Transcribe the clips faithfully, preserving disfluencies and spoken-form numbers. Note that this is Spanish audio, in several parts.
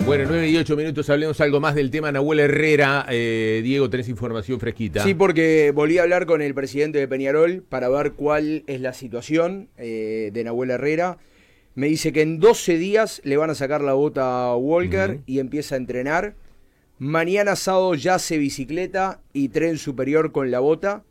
Bueno, nueve y ocho minutos, hablemos algo más del tema Nahuel Herrera. Eh, Diego, tenés información fresquita. Sí, porque volví a hablar con el presidente de Peñarol para ver cuál es la situación eh, de Nahuel Herrera. Me dice que en doce días le van a sacar la bota a Walker uh-huh. y empieza a entrenar. Mañana sábado ya hace bicicleta y tren superior con la bota.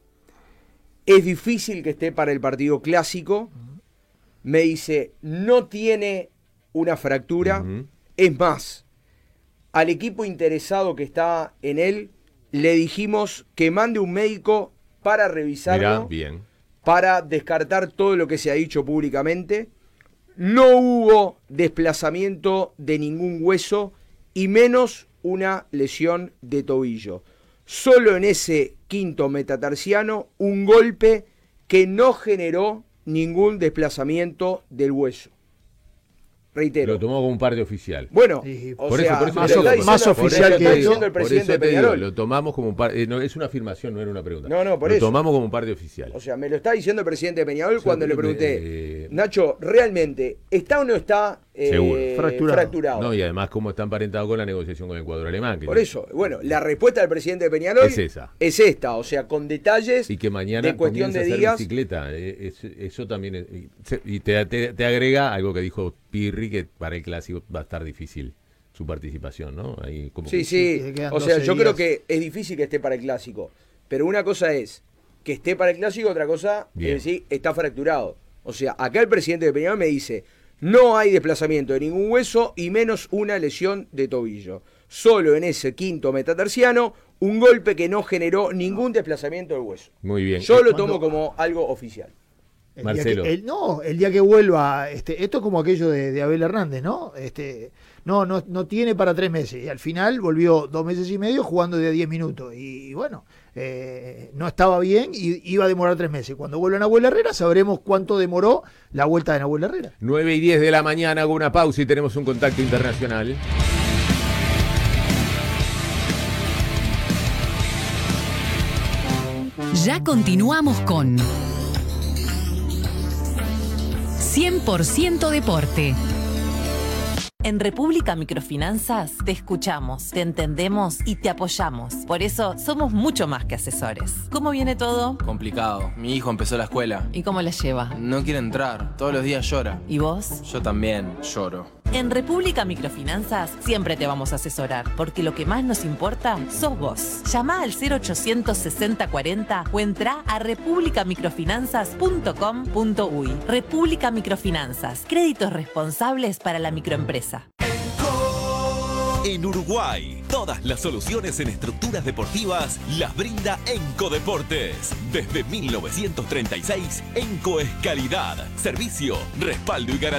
Es difícil que esté para el partido clásico. Uh-huh. Me dice, no tiene una fractura. Uh-huh. Es más, al equipo interesado que está en él, le dijimos que mande un médico para revisarlo, Mirá, bien. para descartar todo lo que se ha dicho públicamente. No hubo desplazamiento de ningún hueso y menos una lesión de tobillo. Solo en ese quinto metatarsiano, un golpe que no generó ningún desplazamiento del hueso. Reitero. Lo tomó como un parte oficial. Bueno, sí, o por sea, eso, por eso más, digo, o, más oficial que eso. eso. El Por presidente eso te de digo, Peñarol. lo tomamos como un parte. No, es una afirmación, no era una pregunta. No, no, por lo eso. Lo tomamos como un parte oficial. O sea, me lo está diciendo el presidente de Peñarol Yo cuando le creo que, pregunté, eh, Nacho, ¿realmente está o no está eh, Seguro. Fracturado. fracturado? No, y además cómo está emparentado con la negociación con el cuadro alemán. Que Por eso, bueno, la respuesta del presidente de Peñarol es esa. Es esta, o sea, con detalles Y que mañana de cuestión de comienza a hacer días. bicicleta. Eh, es- eso también. es- y te, te- te agrega algo que dijo Pirri, que para el clásico va a estar difícil su participación, ¿no? Ahí como Sí, que- sí, que quedan o sea, doce yo días. creo que es difícil que esté para el clásico, pero una cosa es que esté para el clásico, otra cosa Bien. es decir, está fracturado. O sea, acá el presidente de Peñarol me dice, no hay desplazamiento de ningún hueso y menos una lesión de tobillo. Solo en ese quinto metatarsiano, un golpe que no generó ningún desplazamiento del hueso. Muy bien. Yo lo Cuando- tomo como algo oficial. El Marcelo. Día que, el, no, el día que vuelva, este, esto es como aquello de, de Abel Hernández, ¿no? Este, no, no, no tiene para tres meses. Y al final volvió dos meses y medio jugando de diez minutos. Y, y bueno, eh, no estaba bien y iba a demorar tres meses. Cuando vuelva Nahuel Herrera sabremos cuánto demoró la vuelta de Nahuel Herrera. nueve y diez de la mañana, hago una pausa y tenemos un contacto internacional. Ya continuamos con cien por ciento Deporte. En República Microfinanzas te escuchamos, te entendemos y te apoyamos. Por eso somos mucho más que asesores. ¿Cómo viene todo? Complicado. Mi hijo empezó la escuela. ¿Y cómo la lleva? No quiere entrar. Todos los días llora. ¿Y vos? Yo también lloro. En República Microfinanzas siempre te vamos a asesorar, porque lo que más nos importa sos vos. Llama al cero ochocientos sesenta cuarenta o entra a república microfinanzas punto com punto uy. República Microfinanzas, créditos responsables para la microempresa. En Uruguay, todas las soluciones en estructuras deportivas las brinda Enco Deportes. Desde mil novecientos treinta y seis, Enco es calidad, servicio, respaldo y garantía.